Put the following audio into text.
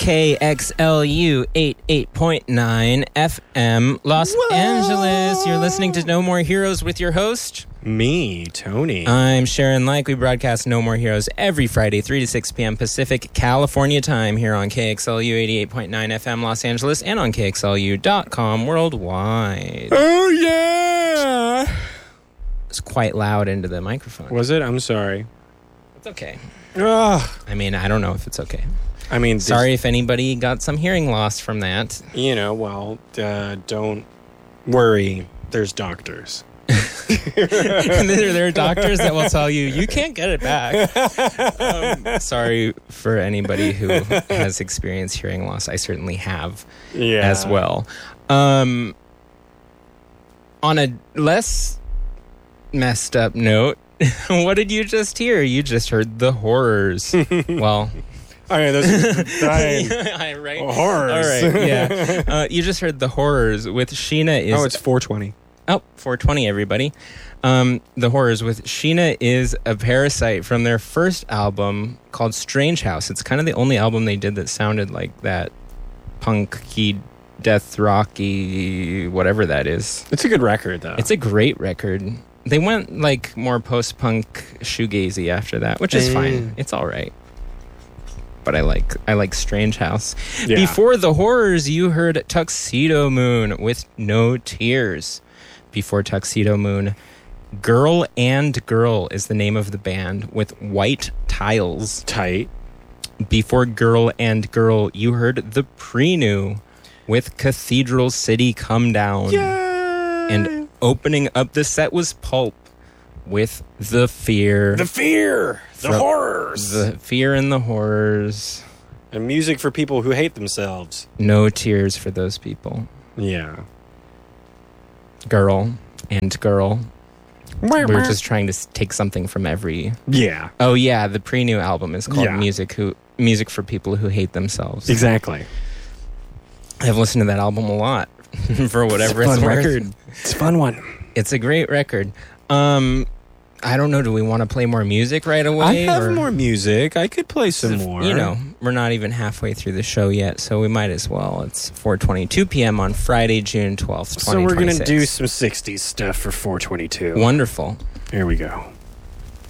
KXLU 88.9 FM, Los Angeles. You're listening to No More Heroes with your host, me, Tony. I'm Sharon Like. We broadcast No More Heroes every Friday, 3 to 6 p.m. Pacific, California time here on KXLU 88.9 FM Los Angeles and on KXLU.com worldwide. Oh, yeah! It's quite loud into the microphone. Was it? I'm sorry. It's okay. Ugh. I mean, I don't know if it's okay. I mean, sorry if anybody got some hearing loss from that. You know, well, don't worry. There's doctors. There are doctors that will tell you, you can't get it back. Sorry for anybody who has experienced hearing loss. I certainly have as well. On a less messed up note, what did you just hear? You just heard the horrors. Well... All right, those dying right. horrors. All right, yeah. You just heard the horrors with Sheena is... Oh, it's 420. Oh, 420, everybody. The horrors with Sheena is a Parasite from their first album called Strange House. It's kind of the only album they did that sounded like that punky, death rocky, whatever that is. It's a good record, though. It's a great record. They went like more post-punk shoegazy after that, which is fine. It's all right. But I like Strange House. Yeah. Before the horrors, you heard Tuxedo Moon with No Tears. Before Tuxedo Moon, Girl and Girl is the name of the band with White Tiles. Tight. Before Girl and Girl, you heard The Prenew with Cathedral City Come Down. Yay! And opening up the set was Pulp with The Fear. The Fear! The horrors! The Fear and the Horrors. And music for people who hate themselves. No tears for those people. Yeah. Girl and Girl. We're just trying to take something from every... Yeah. Oh, yeah, the Prenew album is called Music for People Who Hate Themselves. Exactly. I've listened to that album a lot, for whatever it's worth. Record. It's a fun one. It's a great record. I don't know, do we want to play more music right away? I have more music. I could play some more. You know, we're not even halfway through the show yet, so we might as well. It's 4:22 p.m. on Friday, June 12th, 2026. So we're going to do some 60s stuff for 422. Wonderful. Here we go.